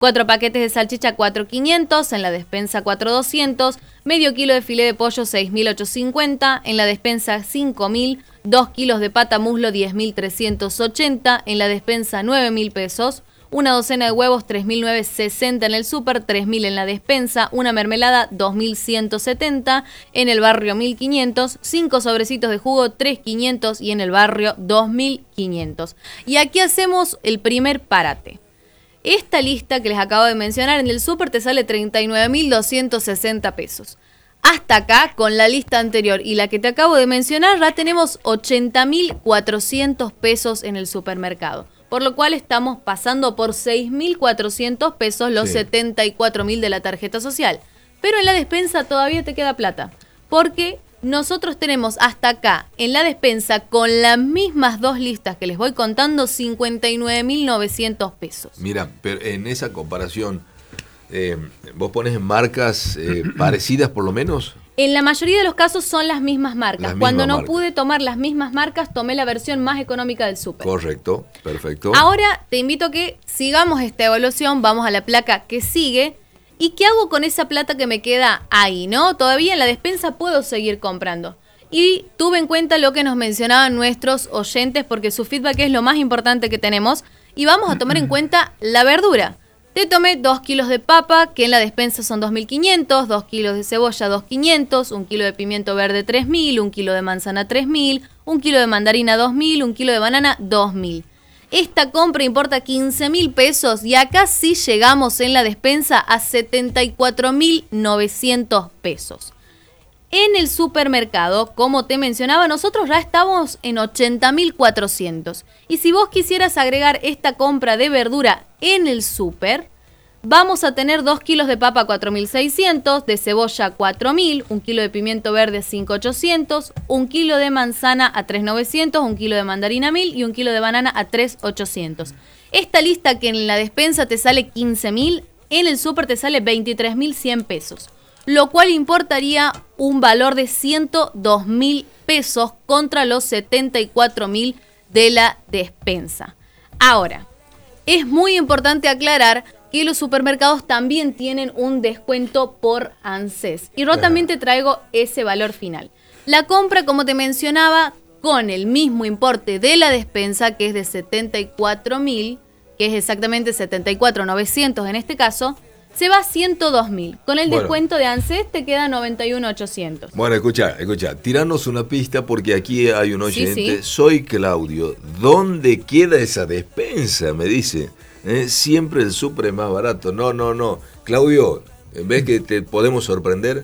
4 paquetes de salchicha 4.500, en la despensa 4.200, medio kilo de filé de pollo 6.850, en la despensa 5.000, 2 kilos de pata muslo 10.380, en la despensa 9.000 pesos, una docena de huevos 3.960 en el súper, 3.000 en la despensa, una mermelada 2.170, en el barrio 1.500, 5 sobrecitos de jugo 3.500 y en el barrio 2.500. Y aquí hacemos el primer parate. Esta lista que les acabo de mencionar en el súper te sale 39.260 pesos. Hasta acá, con la lista anterior y la que te acabo de mencionar, ya tenemos 80.400 pesos en el supermercado. Por lo cual estamos pasando por 6.400 pesos los 74.000 de la tarjeta social. Pero en la despensa todavía te queda plata. Porque nosotros tenemos hasta acá, en la despensa, con las mismas dos listas que les voy contando, 59.900 pesos. Mira, pero en esa comparación, ¿vos pones marcas parecidas por lo menos? En la mayoría de los casos son las mismas marcas. Las mismas Cuando no marcas. pude tomar las mismas marcas, tomé la versión más económica del súper. Correcto, perfecto. Ahora te invito a que sigamos esta evaluación, vamos a la placa que sigue. ¿Y qué hago con esa plata que me queda ahí, no? Todavía en la despensa puedo seguir comprando. Y tuve en cuenta lo que nos mencionaban nuestros oyentes, porque su feedback es lo más importante que tenemos. Y vamos a tomar en cuenta la verdura. Te tomé 2 kilos de papa, que en la despensa son 2.500, 2 kilos de cebolla 2.500, 1 kilo de pimiento verde 3.000, 1 kilo de manzana 3.000, 1 kilo de mandarina 2.000, 1 kilo de banana 2.000. Esta compra importa 15.000 pesos y acá sí llegamos en la despensa a 74.900 pesos. En el supermercado, como te mencionaba, nosotros ya estamos en 80.400. Y si vos quisieras agregar esta compra de verdura en el súper, vamos a tener 2 kilos de papa 4.600, de cebolla 4.000, 1 kilo de pimiento verde 5.800, 1 kilo de manzana a 3.900, 1 kilo de mandarina 1.000 y 1 kilo de banana a 3.800. Esta lista que en la despensa te sale 15.000, en el súper te sale 23.100 pesos. Lo cual importaría un valor de 102.000 pesos contra los 74.000 de la despensa. Ahora, es muy importante aclarar que los supermercados también tienen un descuento por ANSES. Y yo también te traigo ese valor final. La compra, como te mencionaba, con el mismo importe de la despensa, que es de 74.000, que es exactamente 74.900 en este caso, se va a 102.000. Con el descuento de ANSES te queda 91.800. Bueno, escucha, tiranos una pista porque aquí hay un oyente. Sí. Soy Claudio. ¿Dónde queda esa despensa? Me dice. Siempre el súper es más barato. No. Claudio, ¿ves que te podemos sorprender?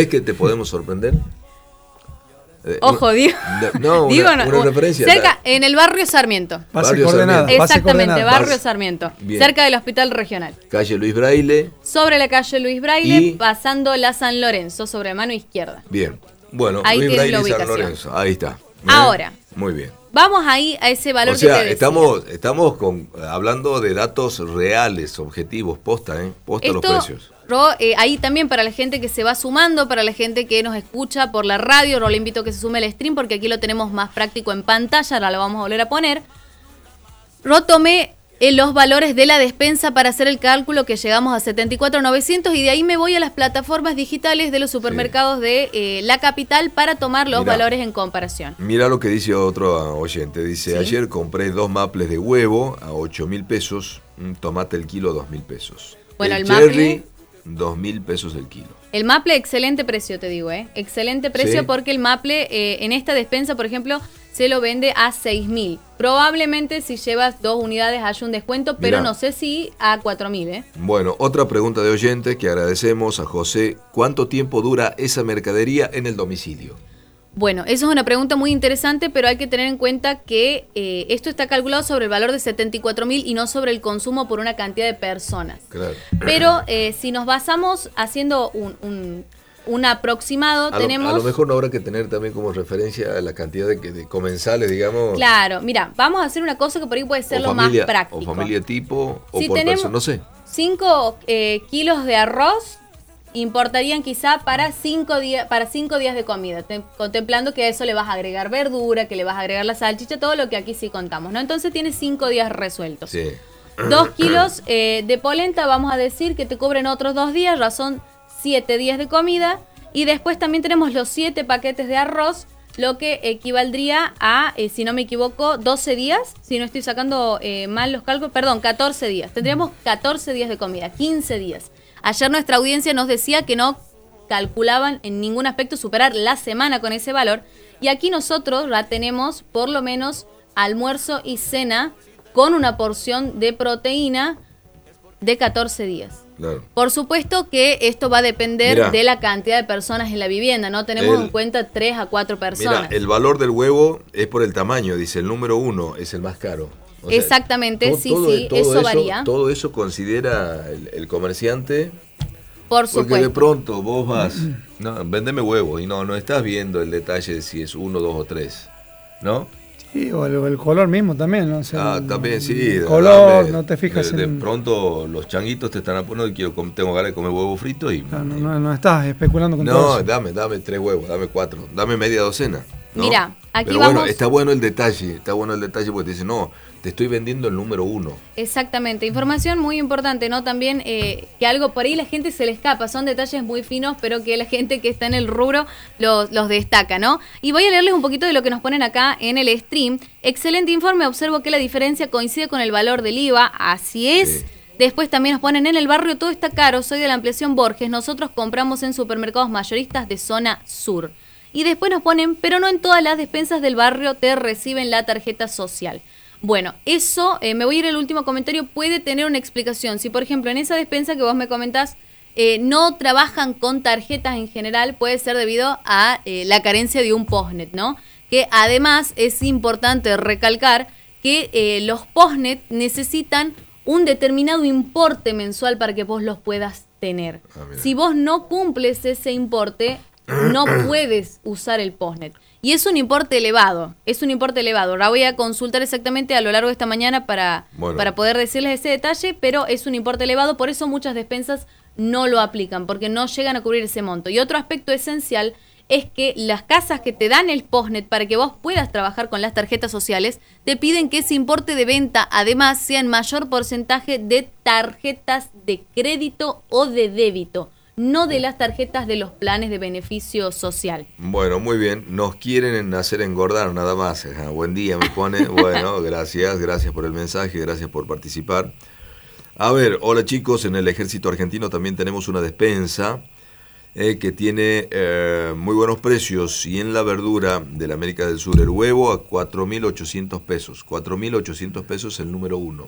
Ojo, digo. No, una referencia. Cerca, en el barrio Sarmiento. Base coordenada. Exactamente, barrio Sarmiento. Bien. Cerca del Hospital Regional. Calle Luis Braille. Sobre la calle Luis Braille, Y pasando la San Lorenzo, sobre mano izquierda. Bien. Bueno, Ahí Luis tienes Braille la y San ubicación. Lorenzo. Ahí está. Ahora. Muy bien. Vamos ahí a ese valor O sea, que te decía. estamos hablando de datos reales, objetivos, posta los precios. Ahí también para la gente que se va sumando, para la gente que nos escucha por la radio, le invito a que se sume al stream porque aquí lo tenemos más práctico en pantalla, ahora lo vamos a volver a poner. Yo tomé los valores de la despensa para hacer el cálculo que llegamos a 74.900 y de ahí me voy a las plataformas digitales de los supermercados de la capital para tomar los valores en comparación. Mira lo que dice otro oyente. Dice, ¿Sí? Ayer compré 2 maples de huevo a 8.000 pesos, un tomate el kilo 2.000 pesos. Bueno, el cherry, 2.000 pesos el kilo. El maple, excelente precio, te digo, excelente precio. ¿Sí? Porque el maple en esta despensa, por ejemplo, se lo vende a 6.000. Probablemente si llevas 2 unidades haya un descuento, pero Mirá. no sé si a 4.000, Bueno, otra pregunta de oyente que agradecemos a José. ¿Cuánto tiempo dura esa mercadería en el domicilio? Bueno, eso es una pregunta muy interesante, pero hay que tener en cuenta que esto está calculado sobre el valor de 74.000 y no sobre el consumo por una cantidad de personas. Claro. Pero si nos basamos haciendo un aproximado, tenemos... A lo mejor no habrá que tener también como referencia la cantidad de comensales, digamos. Claro, mira, vamos a hacer una cosa que por ahí puede ser lo más práctico. O familia tipo, o si por tenemos persona, no sé. 5 kilos de arroz importarían quizá para 5 días de comida, contemplando que a eso le vas a agregar verdura, que le vas a agregar la salchicha, todo lo que aquí sí contamos, ¿no? Entonces tienes 5 días resueltos. Sí. 2 kilos de polenta, vamos a decir que te cubren otros 2 días, ya son 7 días de comida. Y después también tenemos los 7 paquetes de arroz, lo que equivaldría a, si no me equivoco, 12 días, si no estoy sacando mal los cálculos, perdón, 14 días. Tendríamos 14 días de comida, 15 días. Ayer nuestra audiencia nos decía que no calculaban en ningún aspecto superar la semana con ese valor. Y aquí nosotros ya tenemos por lo menos almuerzo y cena con una porción de proteína de 14 días. Claro. Por supuesto que esto va a depender de la cantidad de personas en la vivienda, ¿no? Tenemos en cuenta 3 a 4 personas. Mira, el valor del huevo es por el tamaño, dice, el número 1 es el más caro. O sea, exactamente, todo eso varía. Todo eso considera el comerciante. Por supuesto. Porque de pronto vos vas, no, véndeme huevo, y no estás viendo el detalle de si es 1, 2 o 3, ¿no? Sí, o el color mismo también, ¿no? O sea, también, sí. El color, no te fijas de pronto los changuitos te están apurando y tengo ganas de comer huevo frito y... No estás especulando con todo eso. Dame 3 huevos, dame 4, dame media docena, ¿no? Mira, aquí pero vamos... bueno, está bueno el detalle porque te dicen, no, te estoy vendiendo el número 1. Exactamente, información muy importante, ¿no? También que algo por ahí la gente se le escapa, son detalles muy finos, pero que la gente que está en el rubro los destaca, ¿no? Y voy a leerles un poquito de lo que nos ponen acá en el stream. Excelente informe, observo que la diferencia coincide con el valor del IVA, así es. Sí. Después también nos ponen, en el barrio todo está caro, soy de la ampliación Borges, nosotros compramos en supermercados mayoristas de zona sur. Y después nos ponen, pero no en todas las despensas del barrio te reciben la tarjeta social. Bueno, eso, me voy a ir al último comentario, puede tener una explicación. Si, por ejemplo, en esa despensa que vos me comentás, no trabajan con tarjetas en general, puede ser debido a la carencia de un postnet, ¿no? Que además es importante recalcar que los postnet necesitan un determinado importe mensual para que vos los puedas tener. Si vos no cumples ese importe, no puedes usar el postnet. Y es un importe elevado, Ahora voy a consultar exactamente a lo largo de esta mañana para poder decirles ese detalle, pero es un importe elevado, por eso muchas despensas no lo aplican, porque no llegan a cubrir ese monto. Y otro aspecto esencial es que las casas que te dan el postnet para que vos puedas trabajar con las tarjetas sociales, te piden que ese importe de venta además sea en mayor porcentaje de tarjetas de crédito o de débito, no de las tarjetas de los planes de beneficio social. Bueno, muy bien. Nos quieren hacer engordar nada más. Buen día me pone. Bueno, gracias por el mensaje, gracias por participar. A ver, hola chicos, en el ejército argentino también tenemos una despensa que tiene muy buenos precios, y en la verdura de la América del Sur el huevo a 4.800 pesos. 4.800 pesos el número 1.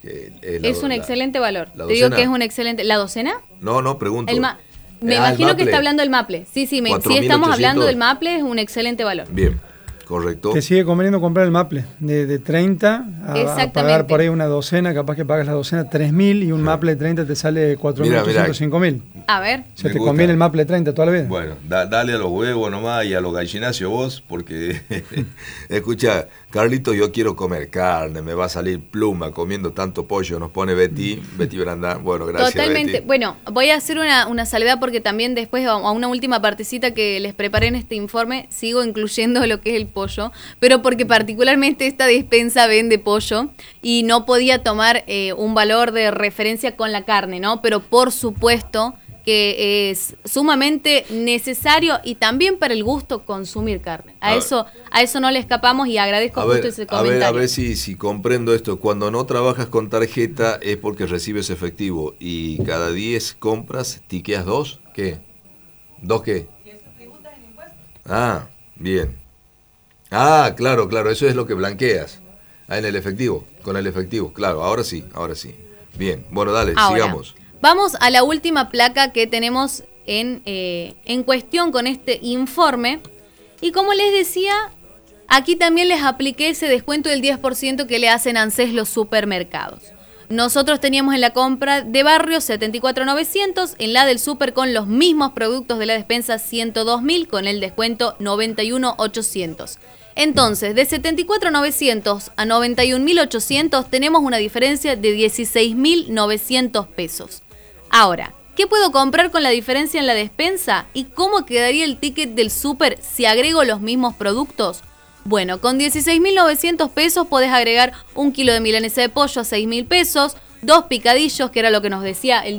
Es un excelente valor. Te digo que es un excelente... ¿La docena? No, pregunto. Me imagino que está hablando del Maple. Sí, si estamos hablando del Maple, es un excelente valor. Bien, correcto. Te sigue conveniendo comprar el Maple de 30 a pagar por ahí una docena, capaz que pagas la docena 3.000 y un Maple de 30 te sale 4.800, 5.000. A ver. Se te conviene el Maple de 30 toda la vida. Bueno, dale a los huevos nomás y a los gallinacios vos, porque escucha, Carlitos, yo quiero comer carne, me va a salir pluma comiendo tanto pollo, nos pone Betty Brandán. Bueno, gracias. Totalmente. Betty. Bueno, voy a hacer una salvedad porque también después a una última partecita que les preparé en este informe, sigo incluyendo lo que es el pollo, pero porque particularmente esta despensa vende pollo y no podía tomar un valor de referencia con la carne, ¿no? Pero por supuesto que es sumamente necesario y también para el gusto consumir carne. A eso no le escapamos y agradezco justo ese comentario. A ver si comprendo esto. Cuando no trabajas con tarjeta es porque recibes efectivo y cada 10 compras tiqueas 2. ¿Qué? ¿2 qué? ¿Tributas en impuestos? Ah, bien. Ah, claro, eso es lo que blanqueas. En el efectivo, con el efectivo, claro, ahora sí. Bien, bueno, dale, sigamos. Vamos a la última placa que tenemos en cuestión con este informe. Y como les decía, aquí también les apliqué ese descuento del 10% que le hacen ANSES los supermercados. Nosotros teníamos en la compra de barrio 74.900, en la del super con los mismos productos de la despensa 102.000, con el descuento 91.800. Entonces, de 74.900 a 91.800 tenemos una diferencia de 16.900 pesos. Ahora, ¿qué puedo comprar con la diferencia en la despensa? ¿Y cómo quedaría el ticket del súper si agrego los mismos productos? Bueno, con 16.900 pesos podés agregar 1 kilo de milanesa de pollo a 6.000 pesos, 2 picadillos, que era lo que nos decía el